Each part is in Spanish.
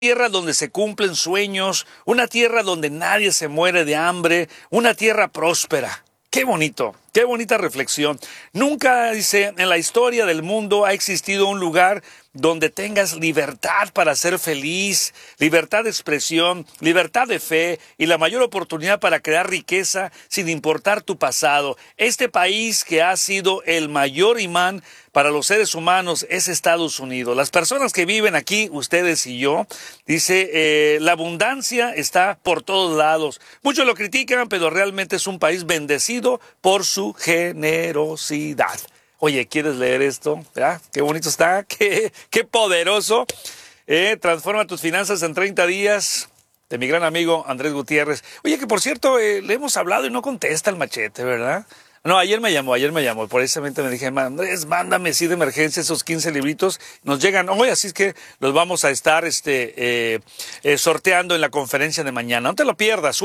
tierra donde se cumplen sueños, una tierra donde nadie se muere de hambre, una tierra próspera. Qué bonito, qué bonita reflexión. Nunca, dice, en la historia del mundo ha existido un lugar donde tengas libertad para ser feliz, libertad de expresión, libertad de fe y la mayor oportunidad para crear riqueza sin importar tu pasado. Este país que ha sido el mayor imán para los seres humanos es Estados Unidos. Las personas que viven aquí, ustedes y yo, dice, la abundancia está por todos lados. Muchos lo critican, pero realmente es un país bendecido por su generosidad. Oye, ¿quieres leer esto? ¿Ya? Qué bonito está, qué poderoso. Transforma tus finanzas en 30 días, de mi gran amigo Andrés Gutiérrez. Oye, que por cierto, le hemos hablado y no contesta el machete, ¿verdad? No, ayer me llamó, precisamente me dije, Andrés, mándame sí de emergencia esos 15 libritos, nos llegan hoy, así es que los vamos a estar sorteando en la conferencia de mañana. No te lo pierdas,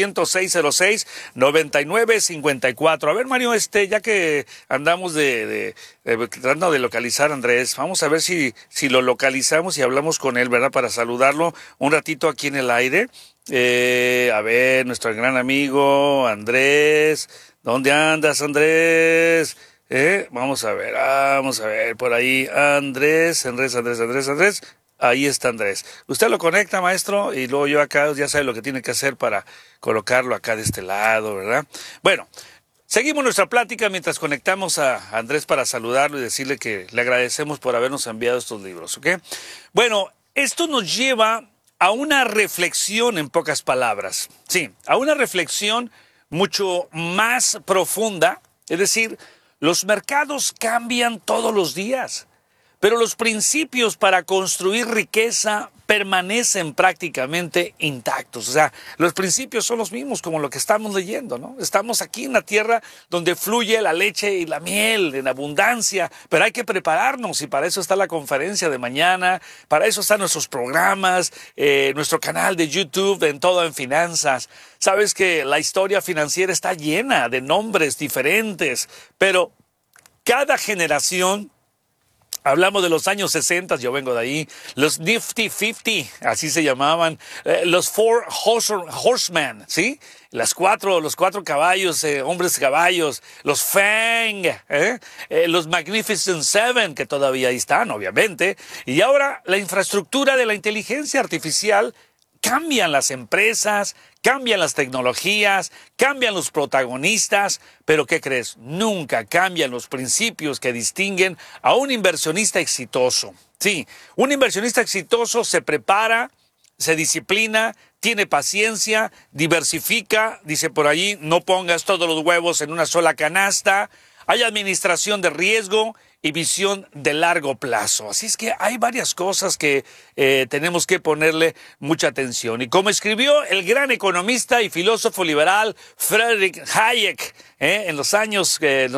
1-800-606-9954. A ver, Mario, ya que andamos tratando de localizar a Andrés, vamos a ver si lo localizamos y hablamos con él, ¿verdad? Para saludarlo un ratito aquí en el aire. A ver, nuestro gran amigo Andrés. ¿Dónde andas, Andrés? Vamos a ver, por ahí, Andrés. Ahí está Andrés. Usted lo conecta, maestro, y luego yo acá ya sabe lo que tiene que hacer para colocarlo acá de este lado, ¿verdad? Bueno, seguimos nuestra plática mientras conectamos a Andrés para saludarlo y decirle que le agradecemos por habernos enviado estos libros, ¿ok? Bueno, esto nos lleva a una reflexión en pocas palabras. Sí, a una reflexión mucho más profunda, es decir, los mercados cambian todos los días, pero los principios para construir riqueza permanecen prácticamente intactos. O sea, los principios son los mismos como lo que estamos leyendo, ¿no? Estamos aquí en la tierra donde fluye la leche y la miel en abundancia, pero hay que prepararnos y para eso está la conferencia de mañana, para eso están nuestros programas, nuestro canal de YouTube, en Todo en Finanzas. Sabes que la historia financiera está llena de nombres diferentes, pero cada generación. Hablamos de los años 60, yo vengo de ahí, los Nifty 50, así se llamaban, los Four Horsemen, ¿sí? Los cuatro caballos, hombres caballos, los Fang, los Magnificent Seven, que todavía ahí están, obviamente, y ahora la infraestructura de la inteligencia artificial. Cambian las empresas, cambian las tecnologías, cambian los protagonistas, pero ¿qué crees? Nunca cambian los principios que distinguen a un inversionista exitoso. Sí, un inversionista exitoso se prepara, se disciplina, tiene paciencia, diversifica, dice por allí, no pongas todos los huevos en una sola canasta, hay administración de riesgo y visión de largo plazo. Así es que hay varias cosas que tenemos que ponerle mucha atención. Y como escribió el gran economista y filósofo liberal Friedrich Hayek en los años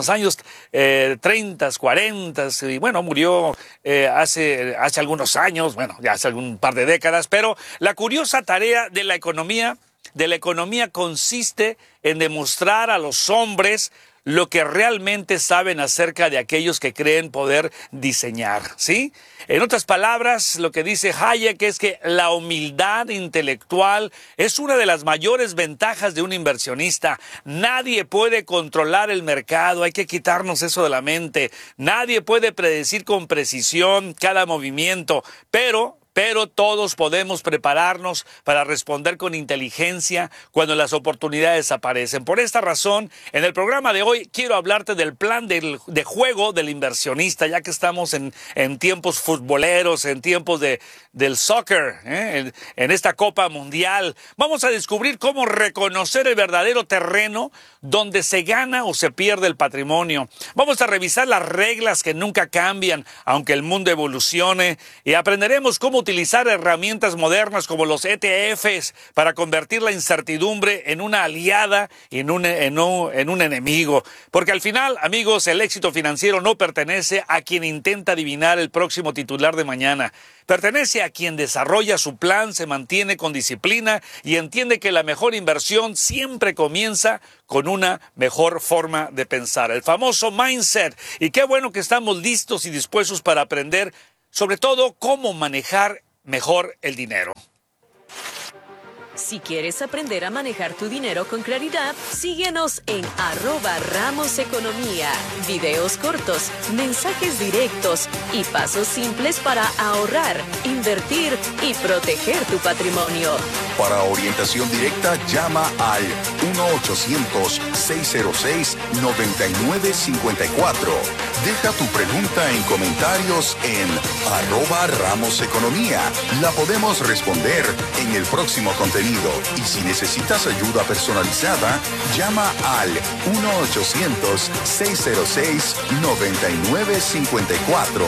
30, 40, y bueno, murió hace algunos años, bueno, ya hace algún par de décadas, pero la curiosa tarea de la economía consiste en demostrar a los hombres lo que realmente saben acerca de aquellos que creen poder diseñar, ¿sí? En otras palabras, lo que dice Hayek es que la humildad intelectual es una de las mayores ventajas de un inversionista. Nadie puede controlar el mercado, hay que quitarnos eso de la mente. Nadie puede predecir con precisión cada movimiento, pero todos podemos prepararnos para responder con inteligencia cuando las oportunidades aparecen. Por esta razón, en el programa de hoy quiero hablarte del plan de juego del inversionista, ya que estamos en tiempos futboleros, en tiempos del soccer, en esta Copa Mundial. Vamos a descubrir cómo reconocer el verdadero terreno donde se gana o se pierde el patrimonio. Vamos a revisar las reglas que nunca cambian, aunque el mundo evolucione, y aprenderemos cómo utilizar herramientas modernas como los ETFs para convertir la incertidumbre en una aliada y en un enemigo. Porque al final, amigos, el éxito financiero no pertenece a quien intenta adivinar el próximo titular de mañana. Pertenece a quien desarrolla su plan, se mantiene con disciplina y entiende que la mejor inversión siempre comienza con una mejor forma de pensar. El famoso mindset. Y qué bueno que estamos listos y dispuestos para aprender sobre todo cómo manejar mejor el dinero. Si quieres aprender a manejar tu dinero con claridad, síguenos en @RamosEconomía. Videos cortos, mensajes directos y pasos simples para ahorrar, invertir y proteger tu patrimonio. Para orientación directa, llama al 1-800-606-9954. Deja tu pregunta en comentarios en @RamosEconomía. La podemos responder en el próximo contenido. Y si necesitas ayuda personalizada, llama al 1-800-606-9954.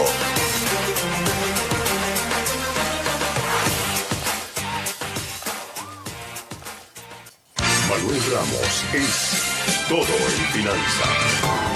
Manuel Ramos es todo en finanzas.